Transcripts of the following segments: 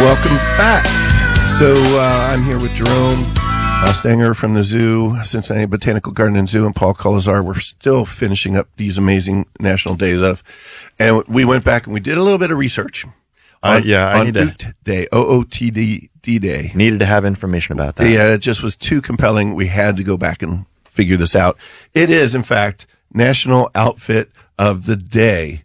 welcome back. So I'm here with Jerome Stanger from the zoo, Cincinnati Botanical Garden and Zoo, and Paul Colazar. We're still finishing up these amazing National Days of, and we went back and we did a little bit of research on OOTD Day, OOTD Day. Needed to have information about that. Yeah, it just was too compelling. We had to go back and figure this out. It is, in fact, National Outfit of the Day.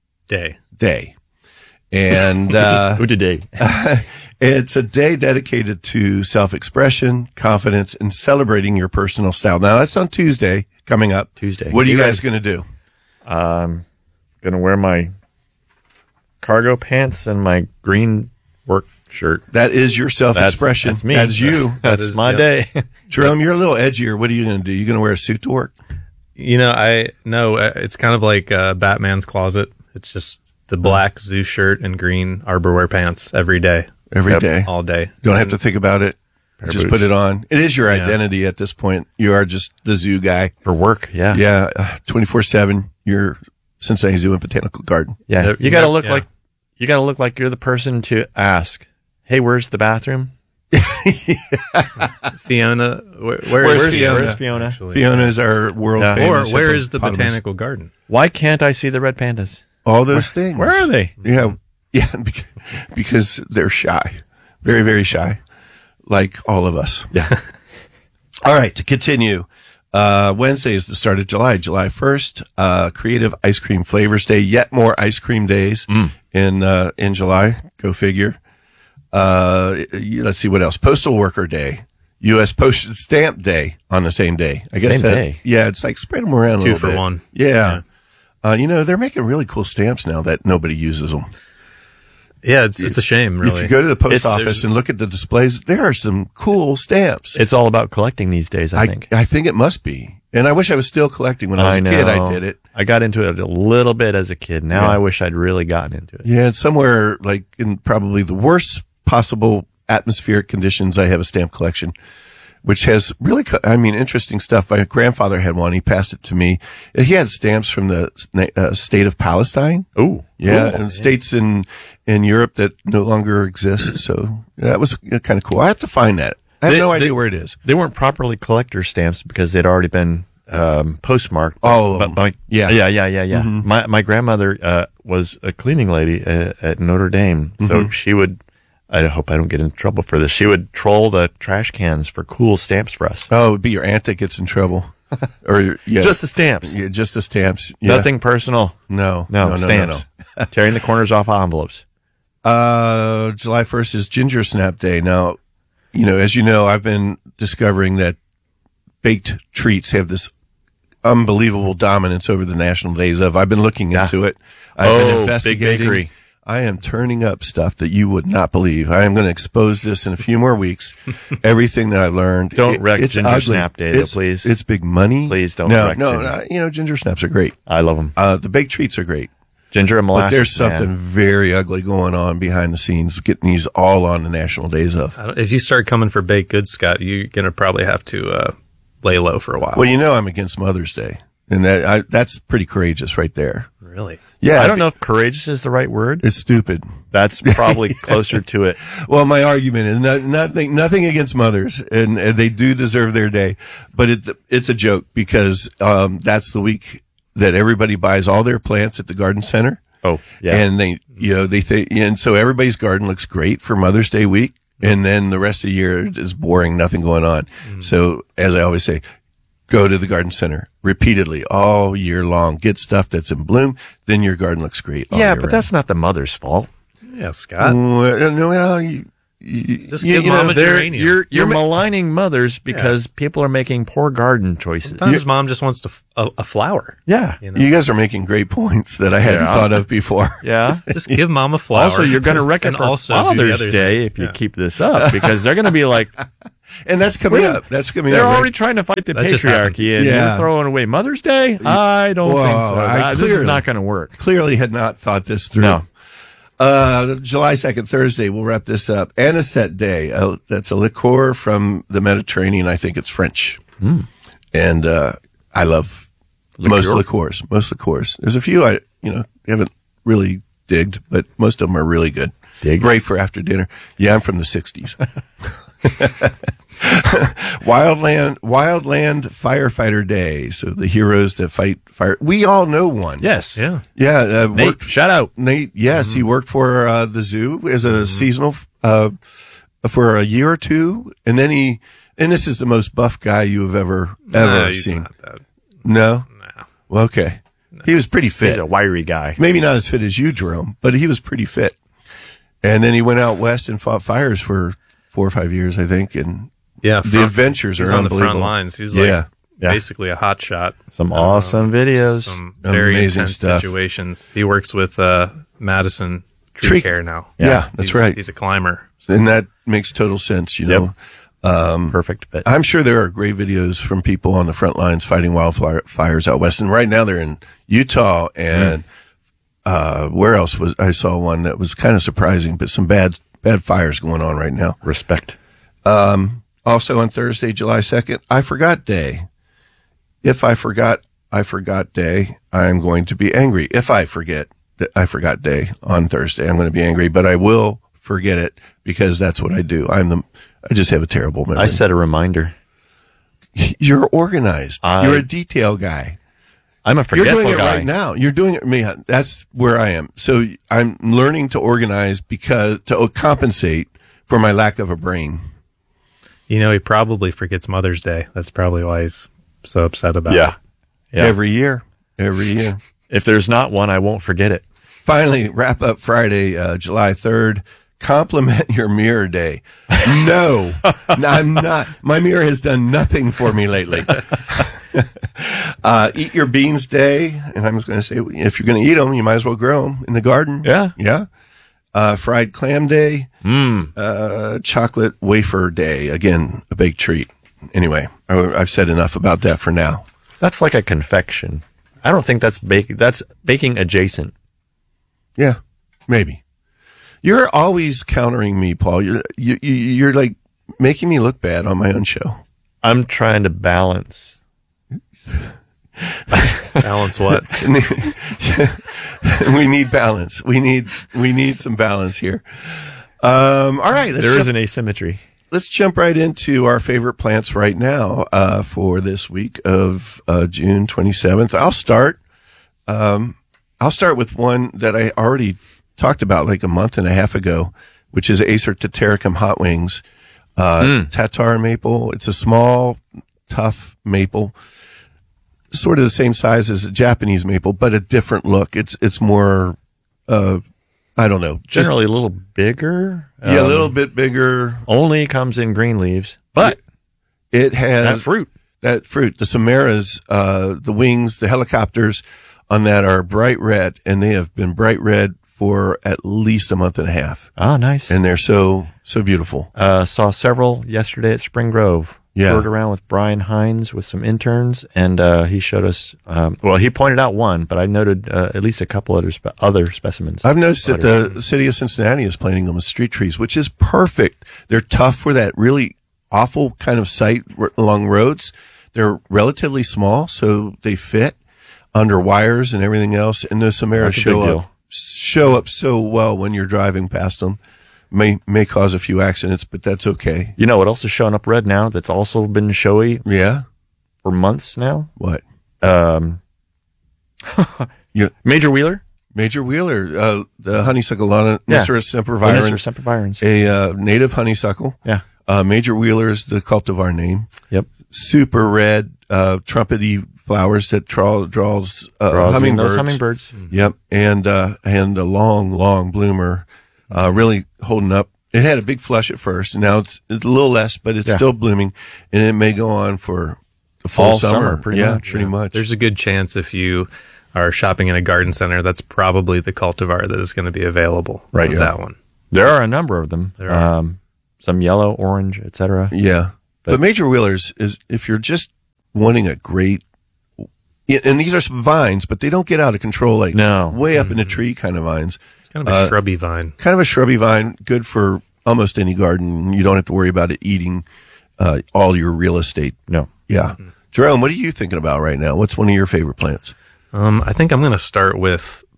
And today. It's a day dedicated to self-expression, confidence, and celebrating your personal style. Now, that's on Tuesday coming up. Tuesday. What are you guys going to do? Going to wear my cargo pants and my green work shirt. That is your self-expression. That's me. That's you. That's my day. Jerome, you're a little edgier. What are you going to do? You going to wear a suit to work? You know, it's kind of like Batman's closet. It's just the black zoo shirt and green arborwear pants every day. Every day. All day. Don't have to think about it. Just put it on. It is your identity at this point. You are just the zoo guy. For work, yeah. Yeah, 24/7. You're Cincinnati Zoo and Botanical Garden. Yeah. You got to look like you're the person to ask, "Hey, where's the bathroom?" Fiona, where's Fiona? Where's Fiona? Fiona is our world famous. Or where is the Botanical Garden? Why can't I see the red pandas? All those things. Where are they? Yeah, because they're shy, very, very shy, like all of us. Yeah. All right, to continue. Wednesday is the start of July 1st. Creative Ice Cream Flavors Day. Yet more ice cream days in July. Go figure. Let's see what else. Postal Worker Day. U.S. Postage Stamp Day on the same day. I guess same day. Yeah, it's like spread them around a Two little for bit. one. Yeah. They're making really cool stamps now that nobody uses them. Yeah, it's a shame, really. If you go to the post office and look at the displays, there are some cool stamps. It's all about collecting these days, I think. I think it must be. And I wish I was still collecting. When I was a kid, I did it. I got into it a little bit as a kid. Now I wish I'd really gotten into it. Yeah, it's somewhere like in probably the worst possible atmospheric conditions. I have a stamp collection, which has really, interesting stuff. My grandfather had one. He passed it to me. He had stamps from the state of Palestine. Oh, yeah, and states in Europe that no longer exist. So that was kind of cool. I have to find that. I have no idea where it is. They weren't properly collector stamps because they'd already been postmarked. Yeah. Mm-hmm. My grandmother was a cleaning lady at Notre Dame, so she would. I hope I don't get in trouble for this. She would troll the trash cans for cool stamps for us. Oh, it'd be your aunt that gets in trouble. Just the stamps. Yeah, just the stamps. Yeah. Nothing personal. No, stamps. No. Tearing the corners off envelopes. July 1st is Ginger Snap Day. Now, as you know, I've been discovering that baked treats have this unbelievable dominance over the national days of. I've been looking into it. I've been investigating. Big bakery. I am turning up stuff that you would not believe. I am going to expose this in a few more weeks. Everything that I've learned. Don't wreck Ginger Snap Day, please. It's big money. Please don't wreck Ginger. Ginger Snaps are great. I love them. The baked treats are great. Ginger and molasses. But there's something very ugly going on behind the scenes, getting these all on the national days of. If you start coming for baked goods, Scott, you're going to probably have to lay low for a while. Well, I'm against Mother's Day. And that's pretty courageous right there. Really? Yeah. I don't know if courageous is the right word. It's stupid. That's probably closer to it. Well, my argument is nothing against mothers, and they do deserve their day, but it's a joke because that's the week that everybody buys all their plants at the garden center. Oh, yeah. And they think, and so everybody's garden looks great for Mother's Day week, and then the rest of the year is boring, nothing going on. So, as I always say, go to the garden center repeatedly all year long. Get stuff that's in bloom. Then your garden looks great. Yeah, but that's not the mother's fault. Yeah, Scott. Just give mom a geranium. You're maligning mothers because people are making poor garden choices. Sometimes mom just wants a flower. Yeah. You guys are making great points that I hadn't thought of before. Yeah. Just give mom a flower. Also, you're going to wreck it for Father's Day if you keep this up because they're going to be like... And that's coming up. That's coming up. They're already trying to fight the patriarchy, and you're throwing away Mother's Day? I don't think so. This is not going to work. Clearly had not thought this through. No. July 2nd, Thursday, we'll wrap this up. Anisette Day. That's a liqueur from the Mediterranean. I think it's French. And I love most liqueurs. There's a few I haven't really digged, but most of them are really good. Dig. Great for after dinner. Yeah, I'm from the 60s. Wildland Firefighter Day. So the heroes that fight fire. We all know one. Yes. Yeah. Yeah. Nate, shout out. Nate, yes, he worked for the zoo as a seasonal for a year or two, and then and this is the most buff guy you have ever He's seen. not that. No? No. Well, okay. He was pretty fit. He's a wiry guy. Maybe not as fit as you, Jerome, but he was pretty fit. And then he went out west and fought fires for 4 or 5 years, I think. And Yeah. the adventures he's are on the unbelievable. front lines. He was like Yeah. basically a hot shot. Some awesome videos. Some very Amazing intense stuff. situations. He works with Madison Tree Tree- Care now. Yeah, that's right. He's a climber. And that makes total sense, you know. Perfect fit. I'm sure there are great videos from people on the front lines fighting wildfires out west. And right now they're in Utah and where else I saw one that was kind of surprising, but some bad fires going on right now. Respect. Also on Thursday, July 2nd, I Forgot Day. If I forgot day, I'm going to be angry. If I forget that I forgot day on Thursday, I'm going to be angry, but I will forget it because that's what I do. I just have a terrible memory. I set a reminder. You're organized. You're a detail guy. I'm a You're forgetful doing it guy. right now. You're doing it. That's where I am. So I'm learning to organize to compensate for my lack of a brain. You know, he probably forgets Mother's Day. That's probably why he's so upset about it. Yeah. Every year. If there's not one, I won't forget it. Finally, wrap up Friday, July 3rd. Compliment your mirror day. No, I'm not. My mirror has done nothing for me lately. Eat your beans day. And I was going to say, if you're going to eat them, you might as well grow them in the garden. Yeah. Yeah. Fried clam day. Chocolate wafer day. Again, a baked treat. Anyway, I've said enough about that for now. That's like a confection. I don't think that's baking. That's baking adjacent. Yeah, maybe. You're always countering me, Paul. You're like making me look bad on my own show. I'm trying to balance. Balance what? We need balance. We need some balance here. All right, There is an asymmetry. let's jump right into our favorite plants right now for this week of June 27th. I'll start with one that I already talked about like a month and a half ago, which is Acer Tataricum hot wings. Tatar maple. It's a small, tough maple, sort of the same size as a Japanese maple, but a different look. It's more, I don't know. Generally a little bigger. Yeah, a little bit bigger. Only comes in green leaves, but It has that fruit. The Samaras, the wings, the helicopters on that are bright red, and they have been bright red for at least a month and a half. Ah, nice. And they're so beautiful. Saw several yesterday at Spring Grove. Yeah. Toured around with Brian Hines with some interns, and he showed us. He pointed out one, but I noted at least a couple other specimens. I've noticed that the city of Cincinnati is planting them as street trees, which is perfect. They're tough for that really awful kind of site along roads. They're relatively small, so they fit under wires and everything else. And the Samaras That's a big deal. show up so well when you're driving past them. May cause a few accidents, but that's okay. You know what else is showing up red now? That's also been showy Yeah. for months now. What? Major Wheeler, Major Wheeler, the honeysuckle, Niceras sempervirens, sempervirens. a native honeysuckle. Yeah. Major Wheeler is the cultivar name. Yep. Super red, trumpety flowers that draws Draws in hummingbirds. those hummingbirds. Yep. And a long bloomer, really holding up. It had a big flush at first, and now it's a little less, but it's still blooming, and it may go on for the full All summer. summer, pretty much. Pretty much. There's a good chance if you are shopping in a garden center, that's probably the cultivar that is going to be available. Right, of yeah. that one. There are a number of them. There are. Some yellow, orange, etc. Yeah. But Major Wheelers is, if you're just wanting a great, and these are some vines, but they don't get out of control, like No. way up in the tree kind of vines. It's kind of a shrubby vine. Kind of a shrubby vine, good for almost any garden. You don't have to worry about it eating all your real estate. No. Yeah. Jerome, what are you thinking about right now? What's one of your favorite plants? I think I'm going to start with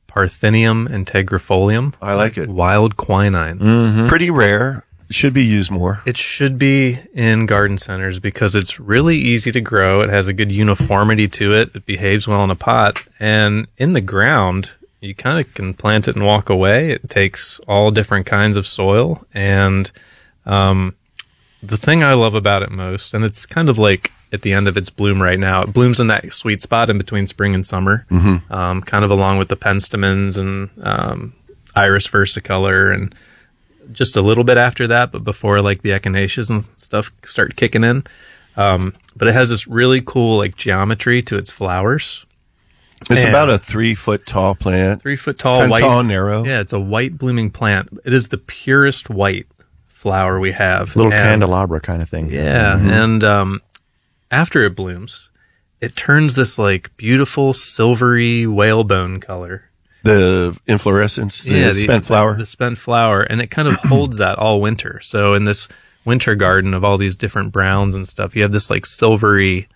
Parthenium integrifolium. I like it. Wild quinine. Pretty rare. Should be used more. It should be in garden centers because it's really easy to grow. It has a good uniformity to it. It behaves well in a pot. And in the ground, you kind of can plant it and walk away. It takes all different kinds of soil. And the thing I love about it most, and it's kind of like at the end of its bloom right now, it blooms in that sweet spot in between spring and summer, kind of along with the penstemons and iris versicolor and just a little bit after that, but before like the echinaceas and stuff start kicking in. But it has this really cool like geometry to its flowers. It's And about a 3 foot tall plant. 3 foot tall, Kind of white, tall and narrow. Yeah, it's a white blooming plant. It is the purest white flower we have. Little And- candelabra kind of thing. Yeah, and after it blooms, it turns this like beautiful silvery whalebone color. The inflorescence, the spent flower. The spent flower, and it kind of holds that all winter. So in this winter garden of all these different browns and stuff, you have this like silvery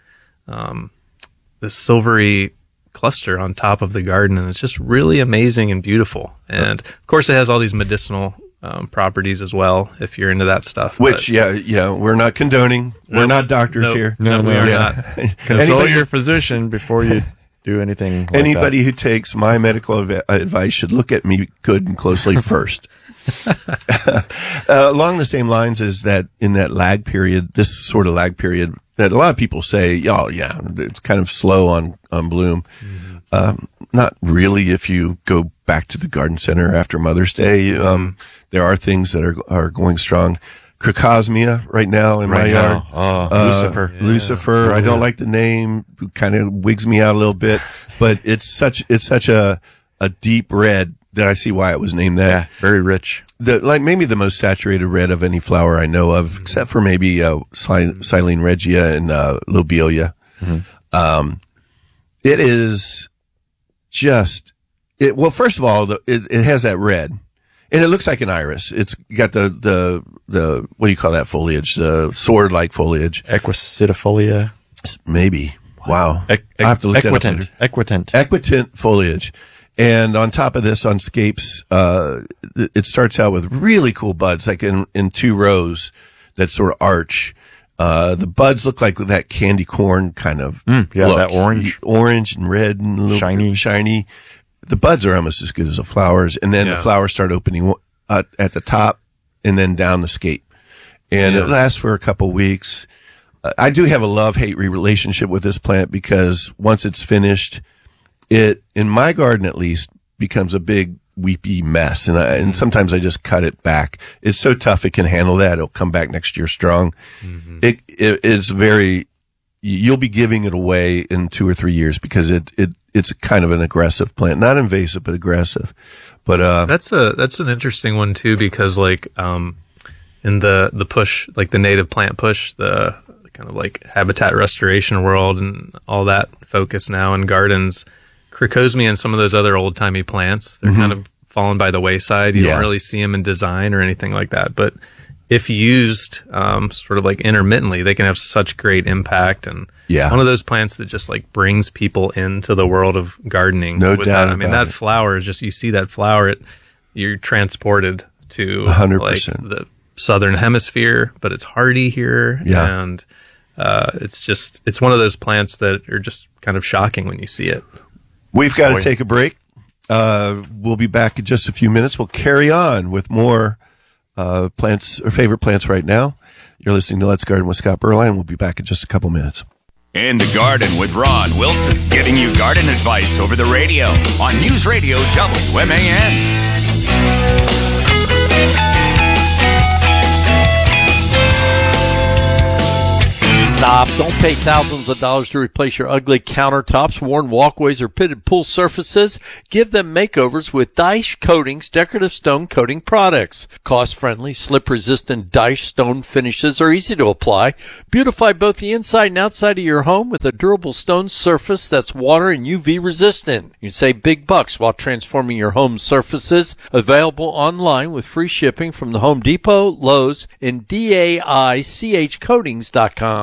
cluster on top of the garden, and it's just really amazing and beautiful. And of course, it has all these medicinal properties as well, if you're into that stuff. Which, yeah, we're not condoning. We're not doctors Nope. here. No, we are not. Consult your physician before you do anything like Anybody who takes my medical advice should look at me good and closely first. Along the same lines is that in that lag period, this sort of lag period that a lot of people say, oh yeah, it's kind of slow on bloom. Not really if you go back to the garden center after Mother's Day. There are things that are going strong. Crocosmia right now in my yard. Lucifer. Lucifer. I don't like the name. Kind of wigs me out a little bit, but it's such a deep red that I see why it was named that. Yeah, very rich. Maybe the most saturated red of any flower I know of, except for maybe Silene regia and lobelia. It is just well. First of all, it has that red. And it looks like an iris. It's got the what do you call that foliage? The sword-like foliage. Equisetifolia. Maybe. Wow. I have to look that up later. Equitant foliage. And on top of this, on scapes, it starts out with really cool buds, like in 2 rows that sort of arch. The buds look like that candy corn kind of look. That orange and red and a little shiny. The buds are almost as good as the flowers, and then the flowers start opening at the top and then down the scape. And it lasts for a couple weeks. I do have a love-hate relationship with this plant because once it's finished, it, in my garden at least, becomes a big weepy mess. And sometimes I just cut it back. It's so tough it can handle that. It'll come back next year strong. It's very, you'll be giving it away in 2 or 3 years because it's kind of an aggressive plant, not invasive, but aggressive. But, that's an interesting one too, because like, in the push, like the native plant push, the kind of like habitat restoration world and all that focus now in gardens, Crocosmia and some of those other old timey plants, they're kind of fallen by the wayside. You don't really see them in design or anything like that. But if used, sort of like intermittently, they can have such great impact. And one of those plants that just like brings people into the world of gardening. No doubt. I mean, that flower is just, you see that flower, you're transported to 100%. like the southern hemisphere, but it's hardy here. And, it's one of those plants that are just kind of shocking when you see it. We've got to take a break. We'll be back in just a few minutes. We'll carry on with more plants or favorite plants right now. You're listening to Let's Garden with Scott Berline. We'll be back in just a couple minutes. In the Garden with Ron Wilson, giving you garden advice over the radio on News Radio WMAN. Stop. Don't pay thousands of dollars to replace your ugly countertops, worn walkways, or pitted pool surfaces. Give them makeovers with Dyche Coatings decorative stone coating products. Cost-friendly, slip-resistant Dyche stone finishes are easy to apply. Beautify both the inside and outside of your home with a durable stone surface that's water and UV resistant. You can save big bucks while transforming your home surfaces. Available online with free shipping from the Home Depot, Lowe's, and DAICHcoatings.com. If you're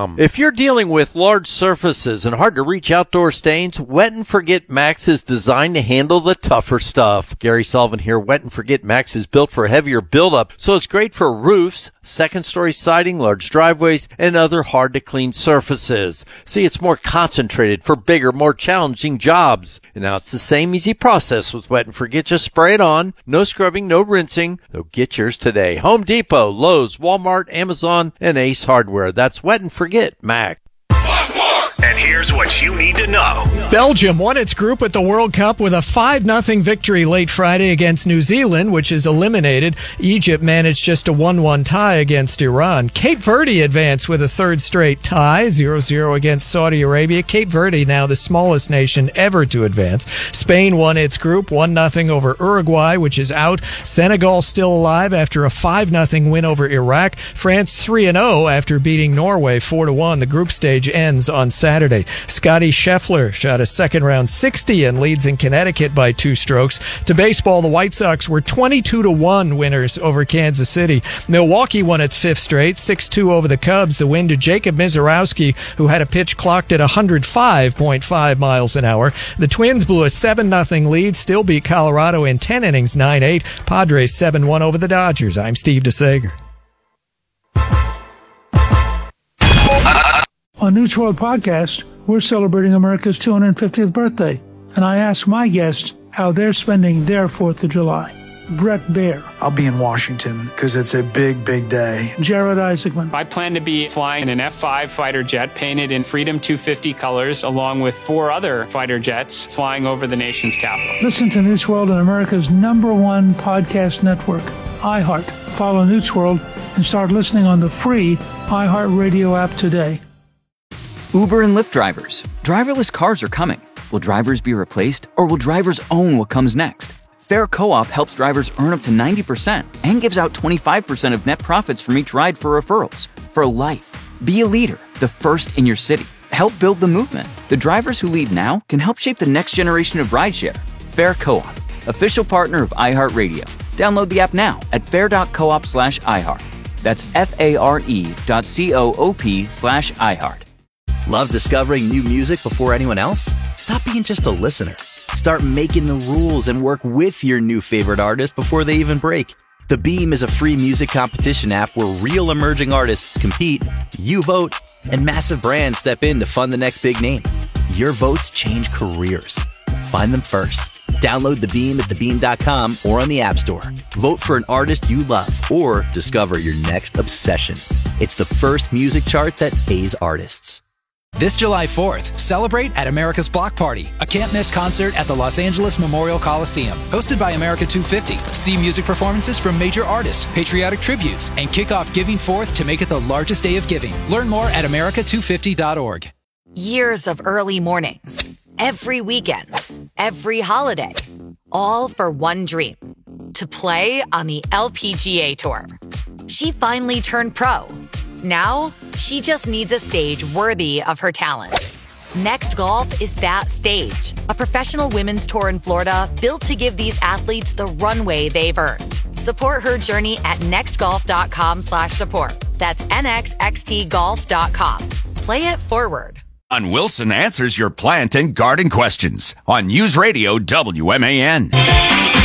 you're dealing with large surfaces and hard-to-reach outdoor stains, Wet and Forget Max is designed to handle the tougher stuff. Gary Sullivan here. Wet and Forget Max is built for heavier buildup, so it's great for roofs, second-story siding, large driveways, and other hard-to-clean surfaces. See, it's more concentrated for bigger, more challenging jobs. And now it's the same easy process with Wet and Forget. Just spray it on. No scrubbing, no rinsing. So get yours today. Home Depot, Lowe's, Walmart, Amazon, and Ace Hardware. That's Wet and Forget Mac. And here's what you need to know. Belgium won its group at the World Cup with a 5-0 victory late Friday against New Zealand, which is eliminated. Egypt managed just a 1-1 tie against Iran. Cape Verde advanced with a third straight tie, 0-0 against Saudi Arabia. Cape Verde now the smallest nation ever to advance. Spain won its group 1-0 over Uruguay, which is out. Senegal still alive after a 5-0 win over Iraq. France 3-0 after beating Norway 4-1. The group stage ends on Saturday. Scotty Scheffler shot a second-round 60 and leads in Connecticut by 2 strokes. To baseball, the White Sox were 22-1 winners over Kansas City. Milwaukee won its 5th straight, 6-2 over the Cubs. The win to Jacob Mizorowski, who had a pitch clocked at 105.5 miles an hour. The Twins blew a 7-0 lead, still beat Colorado in 10 innings, 9-8. Padres 7-1 over the Dodgers. I'm Steve DeSager. On News World Podcast, we're celebrating America's 250th birthday, and I asked my guests how they're spending their 4th of July. Brett Baer. I'll be in Washington because it's a big, big day. Jared Isaacman. I plan to be flying an F-5 fighter jet painted in Freedom 250 colors, along with 4 other fighter jets flying over the nation's capital. Listen to News World on America's #1 podcast network, iHeart. Follow News World and start listening on the free iHeartRadio app today. Uber and Lyft drivers. Driverless cars are coming. Will drivers be replaced, or will drivers own what comes next? Fair Co-op helps drivers earn up to 90% and gives out 25% of net profits from each ride for referrals. For life. Be a leader, the first in your city. Help build the movement. The drivers who lead now can help shape the next generation of rideshare. Fair Co-op, official partner of iHeartRadio. Download the app now at fair.coop/iHeart. That's FARE.coop/iHeart. Love discovering new music before anyone else? Stop being just a listener. Start making the rules and work with your new favorite artist before they even break. The Beam is a free music competition app where real emerging artists compete, you vote, and massive brands step in to fund the next big name. Your votes change careers. Find them first. Download The Beam at thebeam.com or on the App Store. Vote for an artist you love or discover your next obsession. It's the first music chart that pays artists. This July 4th, celebrate at America's Block Party, a can't-miss concert at the Los Angeles Memorial Coliseum. Hosted by America 250, see music performances from major artists, patriotic tributes, and kick off Giving Forth to make it the largest day of giving. Learn more at america250.org. Years of early mornings, every weekend, every holiday, all for one dream, to play on the LPGA Tour. She finally turned pro. Now, she just needs a stage worthy of her talent. Next Golf is that stage. A professional women's tour in Florida built to give these athletes the runway they've earned. Support her journey at nextgolf.com/support. That's nxxtgolf.com. Play it forward. Ron Wilson answers your plant and garden questions on News Radio WMAN.